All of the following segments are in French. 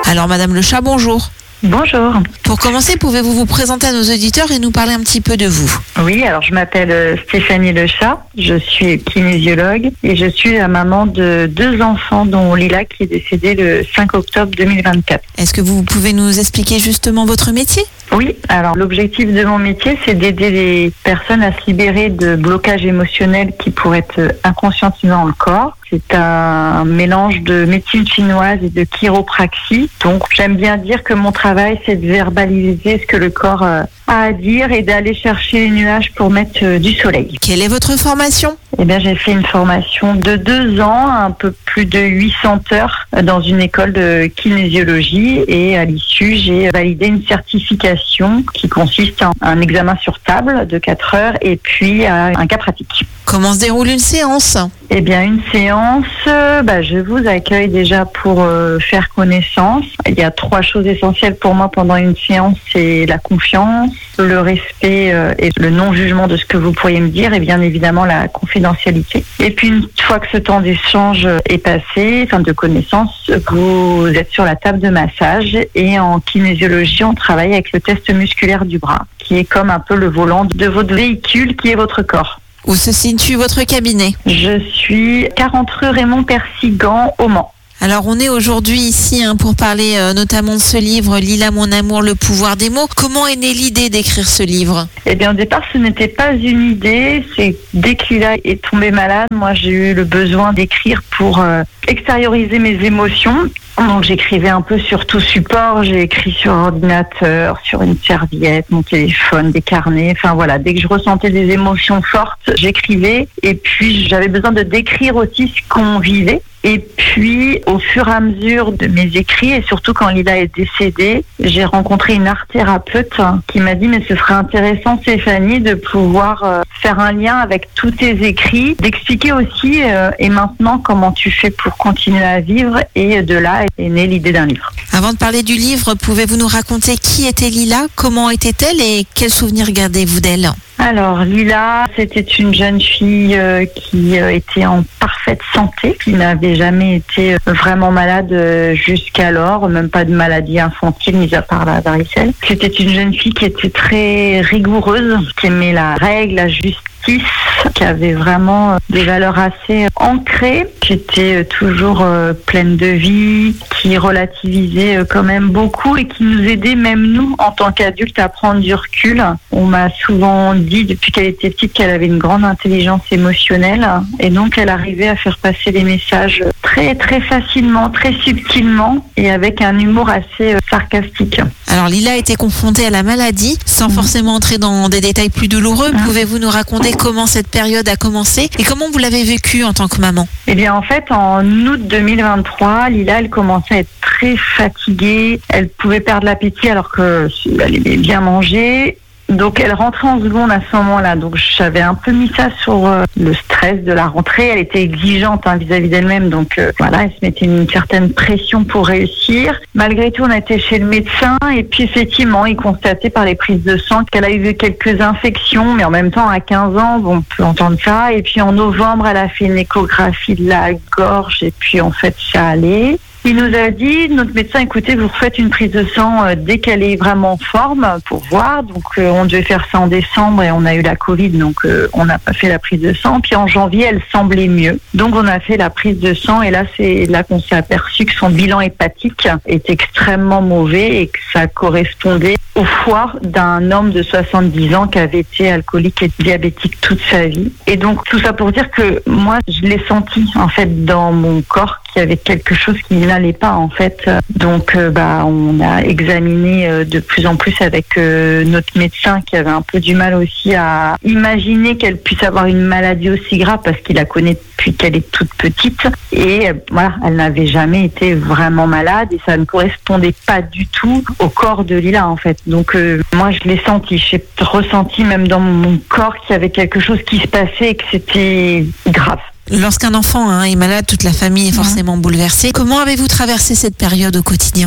Alors Madame Le Chat, bonjour. Bonjour. Pour commencer, pouvez-vous vous présenter à nos auditeurs et nous parler un petit peu de vous? Oui, alors je m'appelle Stéphanie Le Chat, je suis kinésiologue et je suis la maman de 2 enfants dont Lila qui est décédée le 5 octobre 2024. Est-ce que vous pouvez nous expliquer justement votre métier? Oui, alors l'objectif de mon métier, c'est d'aider les personnes à se libérer de blocages émotionnels qui pourraient être inconscientisants dans le corps. C'est un mélange de médecine chinoise et de chiropraxie. Donc j'aime bien dire que mon travail, c'est de verbaliser ce que le corps a à dire et d'aller chercher les nuages pour mettre du soleil. Quelle est votre formation? Eh bien, j'ai fait une formation de 2 ans, un peu plus de 800 heures dans une école de kinésiologie et à l'issue, j'ai validé une certification qui consiste en un examen sur table de 4 heures et puis un cas pratique. Comment se déroule une séance? Eh bien, une séance, je vous accueille déjà pour faire connaissance. Il y a 3 choses essentielles pour moi pendant une séance, c'est la confiance, le respect et le non-jugement de ce que vous pourriez me dire et bien évidemment la confidentialité. Et puis une fois que ce temps d'échange est passé, de connaissance, vous êtes sur la table de massage et en kinésiologie, on travaille avec le test musculaire du bras, qui est comme un peu le volant de votre véhicule qui est votre corps. Où se situe votre cabinet? Je suis 40 rue Raymond Persigan au Mans. Alors on est aujourd'hui ici pour parler notamment de ce livre « Lila, mon amour, le pouvoir des mots ». Comment est née l'idée d'écrire ce livre? Eh bien au départ ce n'était pas une idée, c'est dès que Lila est tombée malade, moi j'ai eu le besoin d'écrire pour extérioriser mes émotions. Donc j'écrivais un peu sur tout support, j'ai écrit sur ordinateur, sur une serviette, mon téléphone, des carnets, dès que je ressentais des émotions fortes, j'écrivais et puis j'avais besoin de décrire aussi ce qu'on vivait. Et puis, au fur et à mesure de mes écrits, et surtout quand Lila est décédée, j'ai rencontré une art-thérapeute qui m'a dit « Mais ce serait intéressant, Stéphanie, de pouvoir faire un lien avec tous tes écrits, d'expliquer aussi et maintenant comment tu fais pour continuer à vivre. » Et de là est née l'idée d'un livre. Avant de parler du livre, pouvez-vous nous raconter qui était Lila, comment était-elle et quels souvenirs gardez-vous d'elle? Alors Lila, c'était une jeune fille qui était en parfaite santé, qui n'avait jamais été vraiment malade jusqu'alors, même pas de maladie infantile, mis à part la varicelle. C'était une jeune fille qui était très rigoureuse, qui aimait la règle, la justice, qui avait vraiment des valeurs assez ancrées, qui était toujours pleine de vie, qui relativisait quand même beaucoup et qui nous aidait même nous en tant qu'adultes à prendre du recul. On m'a souvent dit depuis qu'elle était petite qu'elle avait une grande intelligence émotionnelle et donc elle arrivait à faire passer des messages très très facilement, très subtilement et avec un humour assez sarcastique. Alors Lila a été confrontée à la maladie, sans forcément entrer dans des détails plus douloureux. Pouvez-vous nous raconter comment cette période a commencé et comment vous l'avez vécue en tant que maman? Eh bien en fait en août 2023, Lila elle commençait à être très fatiguée, elle pouvait perdre l'appétit alors qu'elle aimait bien manger. Donc elle rentrait en seconde à ce moment-là, donc j'avais un peu mis ça sur le stress de la rentrée. Elle était exigeante vis-à-vis d'elle-même, donc elle se mettait une certaine pression pour réussir. Malgré tout, on a été chez le médecin et puis effectivement, il constatait par les prises de sang qu'elle a eu quelques infections, mais en même temps à 15 ans, on peut entendre ça. Et puis en novembre, elle a fait une échographie de la gorge et puis en fait ça allait. Il nous a dit, notre médecin, écoutez, vous refaites une prise de sang dès qu'elle est vraiment en forme pour voir. Donc on devait faire ça en décembre et on a eu la Covid, donc on n'a pas fait la prise de sang. Puis en janvier, elle semblait mieux. Donc on a fait la prise de sang et là, c'est là qu'on s'est aperçu que son bilan hépatique est extrêmement mauvais et que ça correspondait au foie d'un homme de 70 ans qui avait été alcoolique et diabétique toute sa vie. Et donc tout ça pour dire que moi, je l'ai senti en fait dans mon corps qu'il y avait quelque chose qui n'allait pas en fait. Donc on a examiné de plus en plus avec notre médecin qui avait un peu du mal aussi à imaginer qu'elle puisse avoir une maladie aussi grave parce qu'il la connaît depuis qu'elle est toute petite et elle n'avait jamais été vraiment malade et ça ne correspondait pas du tout au corps de Lila en fait. Donc moi je l'ai senti, j'ai ressenti même dans mon corps qu'il y avait quelque chose qui se passait et que c'était grave. Lorsqu'un enfant est malade, toute la famille est forcément bouleversée. Comment avez-vous traversé cette période au quotidien?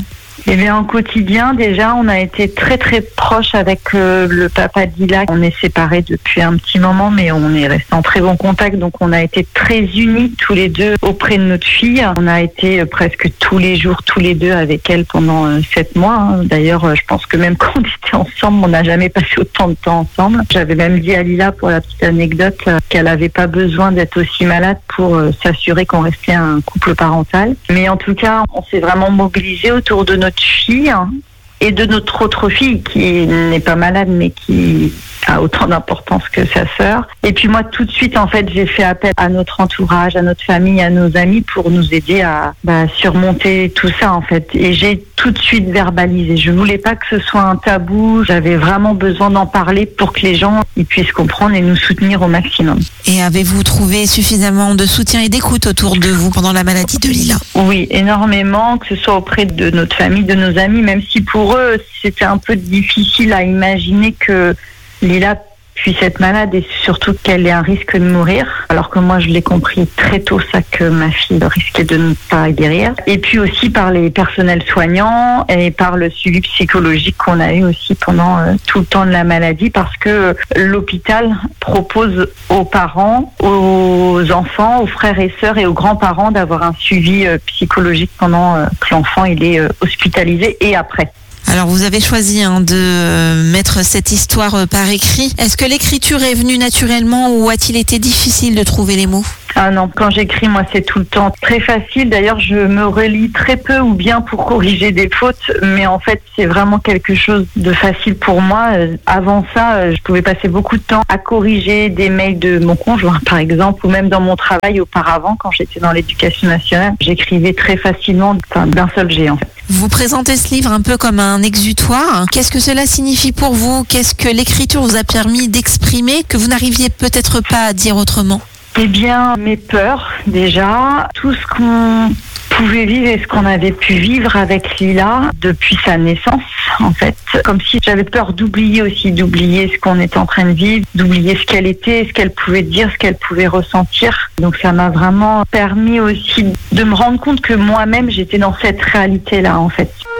Eh bien, au quotidien, déjà, on a été très très proches avec le papa de Lila. On est séparés depuis un petit moment, mais on est restés en très bon contact. Donc, on a été très unis tous les deux auprès de notre fille. On a été presque tous les jours, tous les deux avec elle pendant 7 mois. D'ailleurs, je pense que même quand on était ensemble, on n'a jamais passé autant de temps ensemble. J'avais même dit à Lila, pour la petite anecdote, qu'elle n'avait pas besoin d'être aussi malade pour s'assurer qu'on restait un couple parental. Mais en tout cas, on s'est vraiment mobilisés autour de notre fille et de notre autre fille qui n'est pas malade mais qui a autant d'importance que sa sœur. Et puis moi, tout de suite, en fait, j'ai fait appel à notre entourage, à notre famille, à nos amis pour nous aider à surmonter tout ça, en fait. Et j'ai tout de suite verbalisé. Je voulais pas que ce soit un tabou. J'avais vraiment besoin d'en parler pour que les gens ils puissent comprendre et nous soutenir au maximum. Et avez-vous trouvé suffisamment de soutien et d'écoute autour de vous pendant la maladie de Lila? Oui, énormément, que ce soit auprès de notre famille, de nos amis, même si pour eux, c'était un peu difficile à imaginer que Lila puisse être malade et surtout qu'elle ait un risque de mourir. Alors que moi, je l'ai compris très tôt, ça, que ma fille risquait de ne pas guérir. Et puis aussi par les personnels soignants et par le suivi psychologique qu'on a eu aussi pendant tout le temps de la maladie, parce que l'hôpital propose aux parents, aux enfants, aux frères et sœurs et aux grands-parents d'avoir un suivi psychologique pendant que l'enfant il est hospitalisé et après. Alors vous avez choisi de mettre cette histoire par écrit. Est-ce que l'écriture est venue naturellement ou a-t-il été difficile de trouver les mots ? Ah non, quand j'écris, moi, c'est tout le temps très facile. D'ailleurs, je me relis très peu ou bien pour corriger des fautes. Mais en fait, c'est vraiment quelque chose de facile pour moi. Avant ça, je pouvais passer beaucoup de temps à corriger des mails de mon conjoint, par exemple, ou même dans mon travail auparavant, quand j'étais dans l'éducation nationale. J'écrivais très facilement d'un seul jet, en fait. Vous présentez ce livre un peu comme un exutoire. Qu'est-ce que cela signifie pour vous ? Qu'est-ce que l'écriture vous a permis d'exprimer que vous n'arriviez peut-être pas à dire autrement ? Eh bien, mes peurs, déjà, tout ce qu'on pouvait vivre et ce qu'on avait pu vivre avec Lila depuis sa naissance, en fait. Comme si j'avais peur d'oublier ce qu'on était en train de vivre, d'oublier ce qu'elle était, ce qu'elle pouvait dire, ce qu'elle pouvait ressentir. Donc ça m'a vraiment permis aussi de me rendre compte que moi-même, j'étais dans cette réalité-là, en fait.